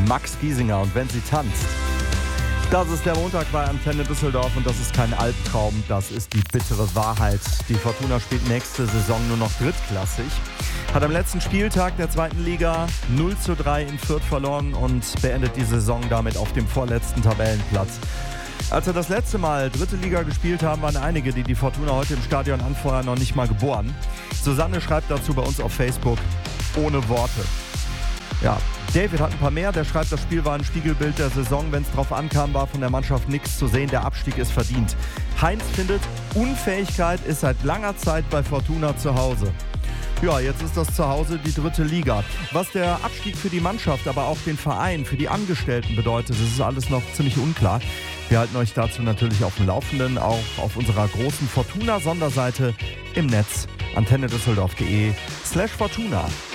Max Giesinger und wenn sie tanzt. Das ist der Montag bei Antenne Düsseldorf und das ist kein Albtraum, das ist die bittere Wahrheit. Die Fortuna spielt nächste Saison nur noch drittklassig. Hat am letzten Spieltag der zweiten Liga 0:3 in Fürth verloren und beendet die Saison damit auf dem vorletzten Tabellenplatz. Als wir das letzte Mal dritte Liga gespielt haben, waren einige, die die Fortuna heute im Stadion anfeuern, noch nicht mal geboren. Susanne schreibt dazu bei uns auf Facebook, ohne Worte. Ja, David hat ein paar mehr, der schreibt, das Spiel war ein Spiegelbild der Saison. Wenn es drauf ankam, war von der Mannschaft nichts zu sehen. Der Abstieg ist verdient. Heinz findet, Unfähigkeit ist seit langer Zeit bei Fortuna zu Hause. Ja, jetzt ist das Zuhause die dritte Liga. Was der Abstieg für die Mannschaft, aber auch den Verein, für die Angestellten bedeutet, das ist alles noch ziemlich unklar. Wir halten euch dazu natürlich auf dem Laufenden, auch auf unserer großen Fortuna-Sonderseite im Netz, antennedüsseldorf.de/Fortuna.